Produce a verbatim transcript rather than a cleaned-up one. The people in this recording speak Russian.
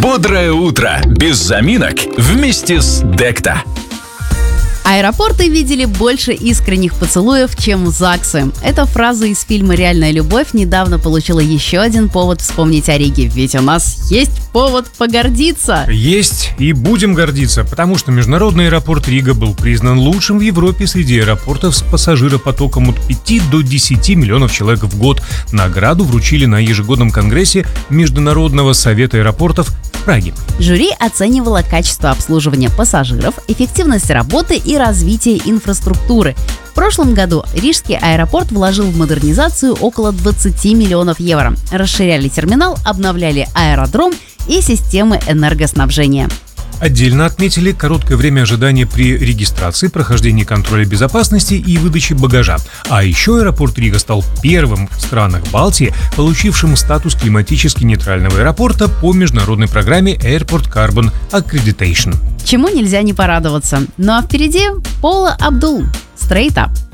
Бодрое утро без заминок вместе с Декта. Аэропорты видели больше искренних поцелуев, чем ЗАГСы. Эта фраза из фильма «Реальная любовь» недавно получила еще один повод вспомнить о Риге. Ведь у нас есть повод погордиться. Есть и будем гордиться, потому что международный аэропорт Рига был признан лучшим в Европе среди аэропортов с пассажиропотоком от пяти до десяти миллионов человек в год. Награду вручили на ежегодном конгрессе Международного совета аэропортов в Праге. Жюри оценивало качество обслуживания пассажиров, эффективность работы и развитие инфраструктуры. В прошлом году Рижский аэропорт вложил в модернизацию около двадцати миллионов евро. Расширяли терминал, обновляли аэродром и системы энергоснабжения. Отдельно отметили короткое время ожидания при регистрации, прохождении контроля безопасности и выдаче багажа. А еще аэропорт Рига стал первым в странах Балтии, получившим статус климатически нейтрального аэропорта по международной программе Airport Carbon Accreditation. Чему нельзя не порадоваться. Ну а впереди Пола Абдул. Straight Up.